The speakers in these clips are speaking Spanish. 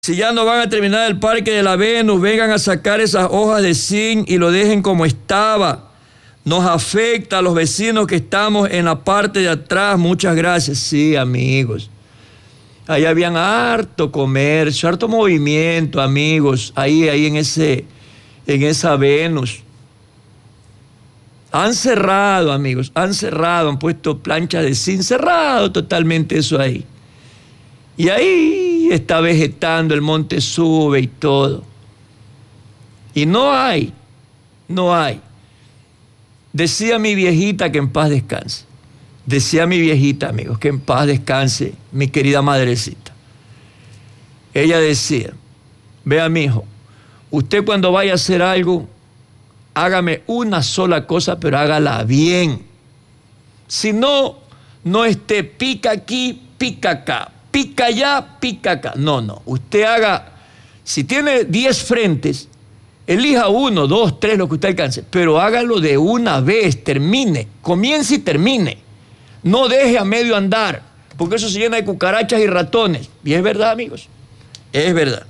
Si ya no van a terminar el Parque de la Venus, vengan a sacar esas hojas de zinc y lo dejen como estaba. Nos afecta a los vecinos que estamos en la parte de atrás. Muchas gracias. Sí, amigos. Ahí habían harto comercio, harto movimiento, amigos. Ahí en esa Venus. Han cerrado, amigos. Han cerrado, han puesto planchas de zinc. Cerrado totalmente eso ahí. Y ahí está vegetando, el monte sube y todo. Y no hay. Decía mi viejita que en paz descanse. Decía mi viejita, amigos, que en paz descanse mi querida madrecita. Ella decía, vea, mijo, usted cuando vaya a hacer algo, hágame una sola cosa, pero hágala bien. Si no, no esté pica aquí, pica acá. Pica allá, pica acá. No. Usted haga, si tiene 10 frentes, elija 1, 2, 3, lo que usted alcance, pero hágalo de una vez, termine, comience y termine. No deje a medio andar, porque eso se llena de cucarachas y ratones. Y es verdad, amigos, es verdad.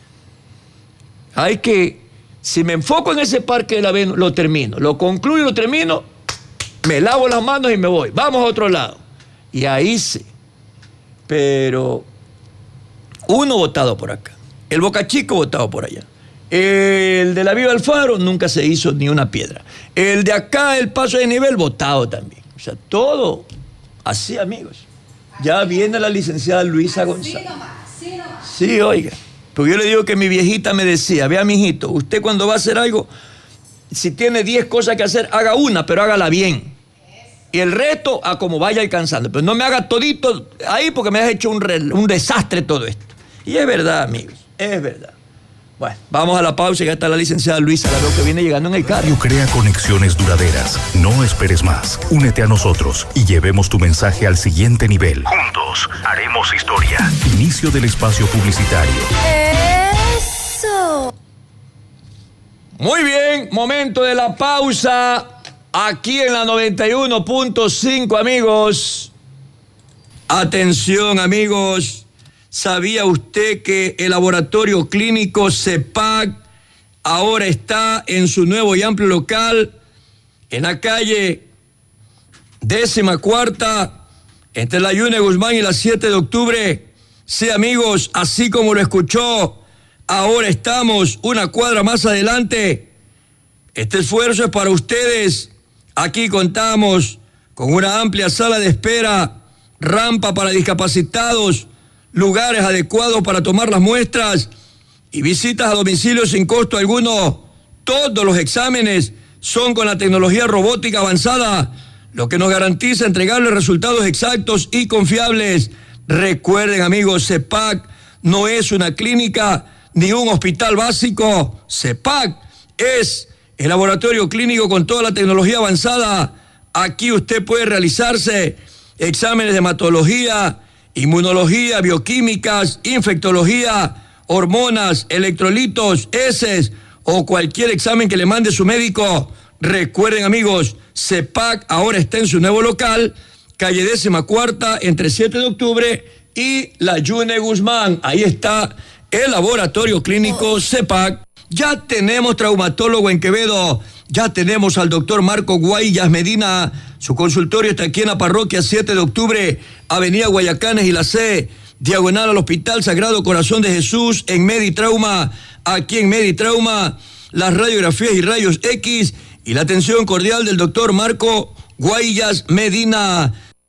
Si me enfoco en ese Parque de la Venus, lo termino, lo concluyo, lo termino, me lavo las manos y me voy. Vamos a otro lado. Y ahí sí. Pero uno votado por acá, el Boca Chico votado por allá, el de la Viva Alfaro nunca se hizo ni una piedra, el de acá, el Paso de Nivel, votado también. O sea, todo así, amigos. Ya viene la licenciada Luisa González. Sí, oiga, porque yo le digo que mi viejita me decía, vea, mijito, usted cuando va a hacer algo, si tiene 10 cosas que hacer, haga una, pero hágala bien. Y el resto a como vaya alcanzando. Pero no me haga todito ahí porque me has hecho un desastre todo esto. Y es verdad, amigos, es verdad. Bueno, vamos a la pausa y ya está la licenciada Luisa, la veo que viene llegando en el carro. Radio crea conexiones duraderas. No esperes más. Únete a nosotros y llevemos tu mensaje al siguiente nivel. Juntos haremos historia. Inicio del espacio publicitario. ¡Eso! Muy bien, momento de la pausa. Aquí en la 91.5, amigos. Atención, amigos. ¿Sabía usted que el laboratorio clínico CEPAC ahora está en su nuevo y amplio local en la calle 14ª, entre la Yune Guzmán y la 7 de octubre? Sí, amigos, así como lo escuchó, ahora estamos una cuadra más adelante. Este esfuerzo es para ustedes. Aquí contamos con una amplia sala de espera, rampa para discapacitados, lugares adecuados para tomar las muestras y visitas a domicilio sin costo alguno. Todos los exámenes son con la tecnología robótica avanzada, lo que nos garantiza entregarles resultados exactos y confiables. Recuerden, amigos, CEPAC no es una clínica ni un hospital básico. CEPAC es el laboratorio clínico con toda la tecnología avanzada. Aquí usted puede realizarse exámenes de hematología, inmunología, bioquímicas, infectología, hormonas, electrolitos, heces o cualquier examen que le mande su médico. Recuerden, amigos, CEPAC ahora está en su nuevo local, calle 14ª, entre 7 de octubre y la Yune Guzmán. Ahí está el laboratorio clínico CEPAC. Ya tenemos traumatólogo en Quevedo, ya tenemos al doctor Marco Guayas Medina. Su consultorio está aquí en la parroquia 7 de octubre, avenida Guayacanes y la C, diagonal al Hospital Sagrado Corazón de Jesús, en Meditrauma. Aquí en Meditrauma, las radiografías y rayos X y la atención cordial del doctor Marco Guayas Medina.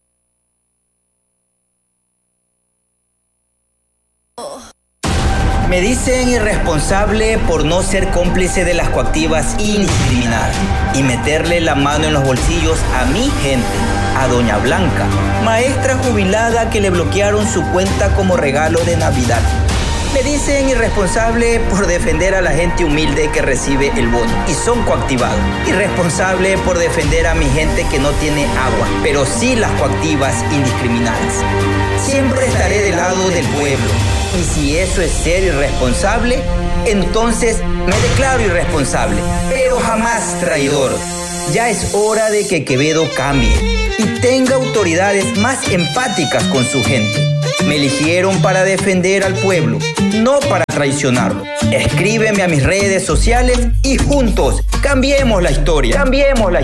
Me dicen irresponsable por no ser cómplice de las coactivas indiscriminadas y meterle la mano en los bolsillos a mi gente, a doña Blanca, maestra jubilada que le bloquearon su cuenta como regalo de Navidad. Me dicen irresponsable por defender a la gente humilde que recibe el bono y son coactivados. Irresponsable por defender a mi gente que no tiene agua, pero sí las coactivas indiscriminadas. Siempre estaré del lado del pueblo. Y si eso es ser irresponsable, entonces me declaro irresponsable, pero jamás traidor. Ya es hora de que Quevedo cambie y tenga autoridades más empáticas con su gente. Me eligieron para defender al pueblo, no para traicionarlo. Escríbeme a mis redes sociales y juntos cambiemos la historia.